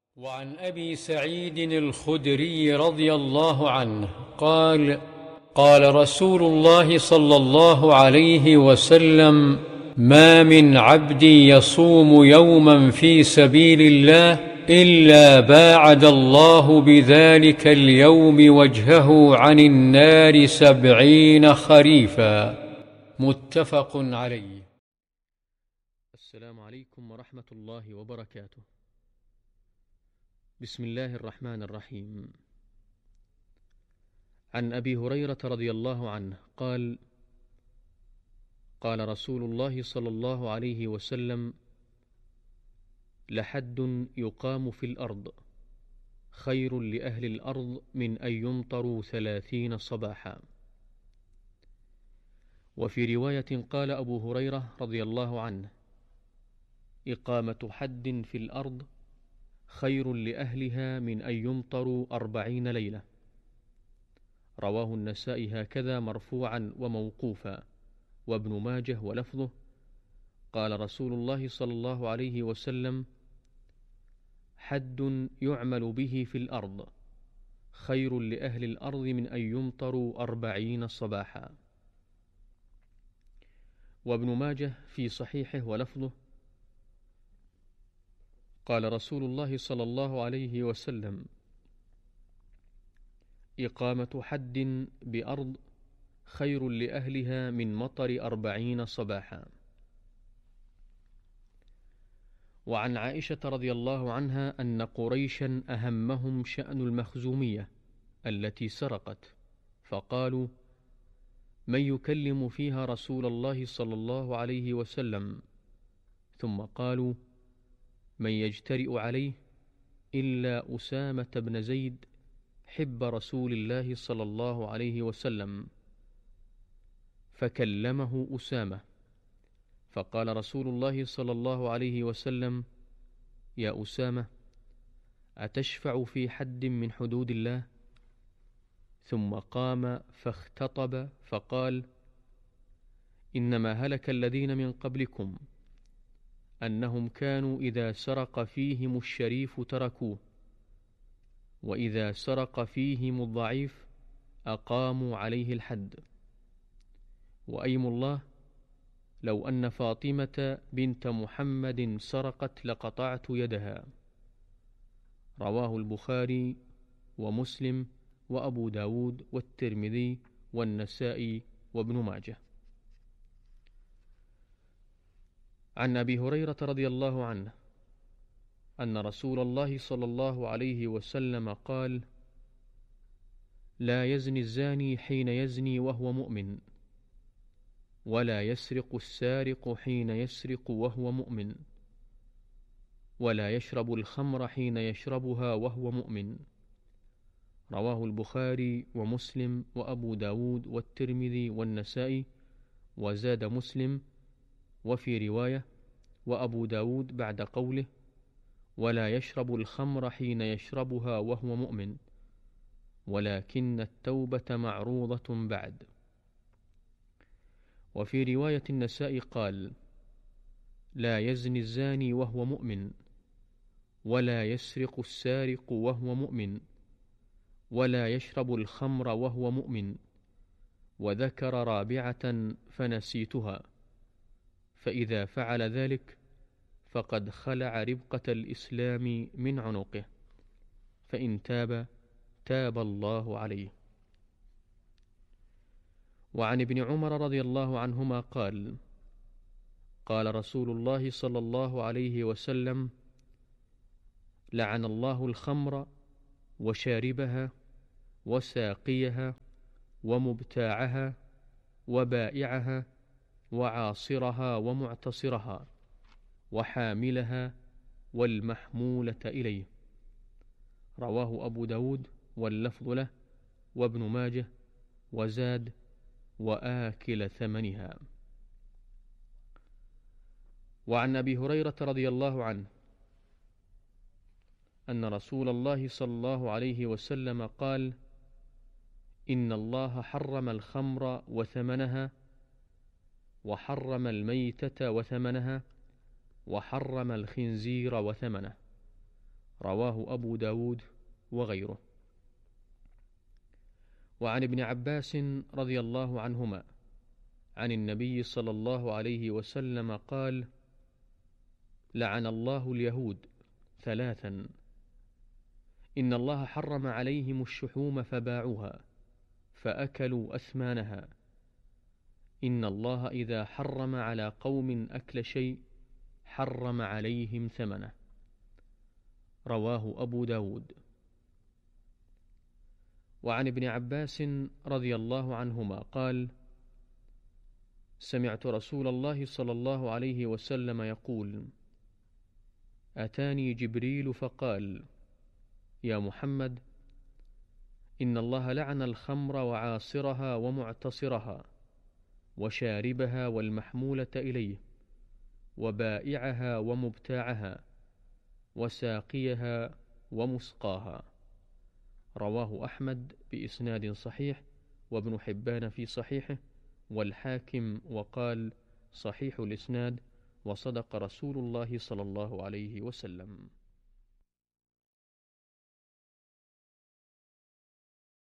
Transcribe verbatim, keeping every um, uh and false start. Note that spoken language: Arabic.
وعن أبي سعيد الخدري رضي الله عنه قال: قال رسول الله صلى الله عليه وسلم: ما من عبد يصوم يوما في سبيل الله إلا باعد الله بذلك اليوم وجهه عن النار سبعين خريفا. متفق عليه. السلام عليكم ورحمة الله وبركاته. بسم الله الرحمن الرحيم. عن أبي هريرة رضي الله عنه قال: قال رسول الله صلى الله عليه وسلم: لحد يقام في الأرض خير لأهل الأرض من أن يمطروا ثلاثين صباحا. وفي رواية قال أبو هريرة رضي الله عنه: إقامة حد في الأرض خير لأهلها من أن يمطروا أربعين ليلة. رواه النسائي هكذا مرفوعا وموقوفا، وابن ماجه ولفظه: قال رسول الله صلى الله عليه وسلم: حد يعمل به في الأرض خير لأهل الأرض من أن يمطروا أربعين صباحا. وابن ماجه في صحيحه ولفظه: قال رسول الله صلى الله عليه وسلم: إقامة حد بأرض خير لأهلها من مطر أربعين صباحا. وعن عائشة رضي الله عنها أن قريشا أهمهم شأن المخزومية التي سرقت، فقالوا: من يكلم فيها رسول الله صلى الله عليه وسلم؟ ثم قالوا: من يجترئ عليه إلا أسامة بن زيد حب رسول الله صلى الله عليه وسلم. فكلمه أسامة، فقال رسول الله صلى الله عليه وسلم: يا أسامة، أتشفع في حد من حدود الله؟ ثم قام فاختطب فقال: إنما هلك الذين من قبلكم أنهم كانوا إذا سرق فيهم الشريف تركوه، وإذا سرق فيهم الضعيف أقاموا عليه الحد. وأيم الله لو أن فاطمة بنت محمد سرقت لقطعت يدها. رواه البخاري ومسلم وأبو داود والترمذي والنسائي وابن ماجه. عن أبي هريرة رضي الله عنه أن رسول الله صلى الله عليه وسلم قال: لا يزني الزاني حين يزني وهو مؤمن، ولا يسرق السارق حين يسرق وهو مؤمن، ولا يشرب الخمر حين يشربها وهو مؤمن. رواه البخاري ومسلم وأبو داود والترمذي والنسائي. وزاد مسلم: وفي رواية وأبو داود بعد قوله: ولا يشرب الخمر حين يشربها وهو مؤمن، ولكن التوبة معروضة بعد. وفي رواية النسائي قال: لا يزني الزاني وهو مؤمن، ولا يسرق السارق وهو مؤمن، ولا يشرب الخمر وهو مؤمن. وذكر رابعة فنسيتها، فإذا فعل ذلك فقد خلع ربقة الإسلام من عنقه، فإن تاب تاب الله عليه. وعن ابن عمر رضي الله عنهما قال: قال رسول الله صلى الله عليه وسلم: لعن الله الخمر وشاربها وساقيها ومبتاعها وبائعها وعاصرها ومعتصرها وحاملها والمحمولة إليه. رواه أبو داود واللفظ له وابن ماجه. وزاد: وآكل ثمنها. وعن أبي هريرة رضي الله عنه أن رسول الله صلى الله عليه وسلم قال: إن الله حرم الخمر وثمنها، وحرم الميتة وثمنها، وحرم الخنزير وثمنه. رواه أبو داود وغيره. وعن ابن عباس رضي الله عنهما عن النبي صلى الله عليه وسلم قال: لعن الله اليهود ثلاثا: إن الله حرم عليهم الشحوم فباعوها فأكلوا أثمانها. إن الله إذا حرم على قوم أكل شيء حرم عليهم ثمنه. رواه أبو داود. وعن ابن عباس رضي الله عنهما قال: سمعت رسول الله صلى الله عليه وسلم يقول: أتاني جبريل فقال: يا محمد، إن الله لعن الخمر وعاصرها ومعتصرها وشاربها والمحمولة إليه وبائعها ومبتاعها وساقيها ومسقاها. رواه أحمد بإسناد صحيح، وابن حبان في صحيحه، والحاكم وقال صحيح الإسناد، وصدق رسول الله صلى الله عليه وسلم.